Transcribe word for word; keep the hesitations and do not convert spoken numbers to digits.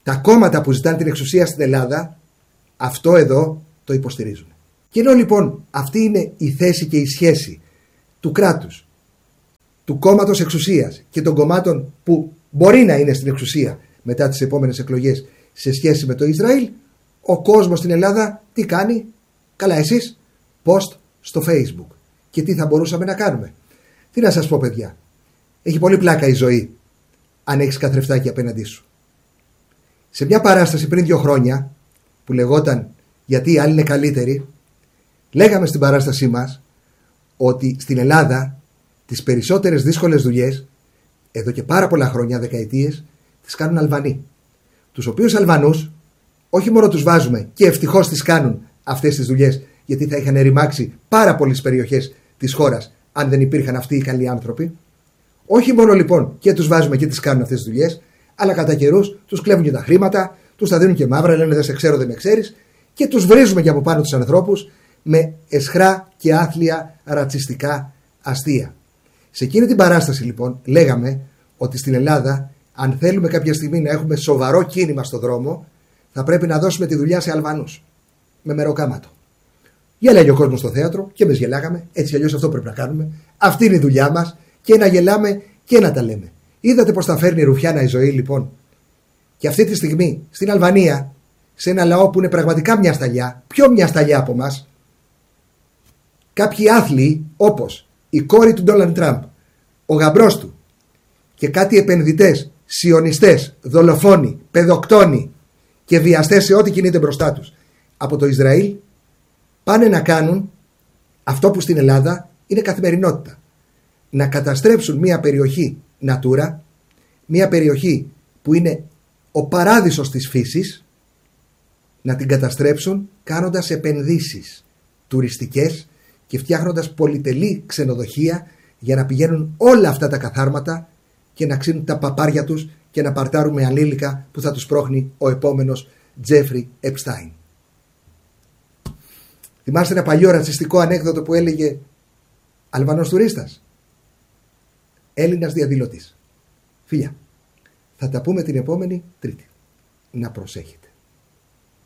Τα κόμματα που ζητάνε την εξουσία στην Ελλάδα αυτό εδώ το υποστηρίζουν. Και ενώ λοιπόν αυτή είναι η θέση και η σχέση του κράτους, του κόμματος εξουσίας και των κομμάτων που μπορεί να είναι στην εξουσία μετά τις επόμενες εκλογές σε σχέση με το Ισραήλ, ο κόσμος στην Ελλάδα τι κάνει? Καλά, εσείς post στο Facebook. Και τι θα μπορούσαμε να κάνουμε? Τι να σας πω, παιδιά, έχει πολύ πλάκα η ζωή αν έχεις καθρεφτάκι απέναντί σου. Σε μια παράσταση πριν δύο χρόνια που λεγόταν «Γιατί οι άλλοι είναι καλύτεροι», λέγαμε στην παράστασή μας ότι στην Ελλάδα τις περισσότερες δύσκολες δουλειές εδώ και πάρα πολλά χρόνια, δεκαετίες, τις κάνουν Αλβανοί. Τους οποίους Αλβανούς όχι μόνο τους βάζουμε και ευτυχώς τις κάνουν αυτές τις δουλειές, γιατί θα είχαν ρημάξει πάρα πολλές περιοχές της χώρας αν δεν υπήρχαν αυτοί οι καλοί άνθρωποι. Όχι μόνο λοιπόν και τους βάζουμε και τις κάνουν αυτές τις δουλειές, αλλά κατά καιρούς τους κλέβουν και τα χρήματα, τους τα δίνουν και μαύρα, λένε δεν σε ξέρω, δεν με ξέρεις, και τους βρίζουμε και από πάνω τους ανθρώπους με εσχρά και άθλια ρατσιστικά αστεία. Σε εκείνη την παράσταση λοιπόν λέγαμε ότι στην Ελλάδα, αν θέλουμε κάποια στιγμή να έχουμε σοβαρό κίνημα στο δρόμο, θα πρέπει να δώσουμε τη δουλειά σε Αλβανούς με μεροκάματο. Γέλαγε ο κόσμος στο θέατρο και εμείς γελάγαμε, έτσι αλλιώς αυτό πρέπει να κάνουμε. Αυτή είναι η δουλειά μας, και να γελάμε και να τα λέμε. Είδατε πως τα φέρνει ρουφιάνα η ζωή λοιπόν? Και αυτή τη στιγμή στην Αλβανία, σε ένα λαό που είναι πραγματικά μια σταλιά, πιο μια σταλιά από μας, κάποιοι άθλοι όπως η κόρη του Ντόναλντ Τραμπ, ο γαμπρός του και κάτι επενδυτές, σιωνιστές, δολοφόνοι, παιδοκτόνοι και βιαστές σε ό,τι κινείται μπροστά τους από το Ισραήλ, πάνε να κάνουν αυτό που στην Ελλάδα είναι καθημερινότητα. Να καταστρέψουν μια περιοχή Natura, μια περιοχή που είναι ο παράδεισος της φύσης, να την καταστρέψουν κάνοντας επενδύσεις τουριστικές και φτιάχνοντας πολυτελή ξενοδοχεία για να πηγαίνουν όλα αυτά τα καθάρματα και να ξύνουν τα παπάρια τους και να παρτάρουν με ανήλικα που θα τους πρόχνει ο επόμενος Τζέφρι Επστάιν. Θυμάστε ένα παλιό ρατσιστικό ανέκδοτο που έλεγε Αλβανός τουρίστας, Έλληνας διαδηλωτής. Φιλιά, θα τα πούμε την επόμενη Τρίτη. Να προσέχετε.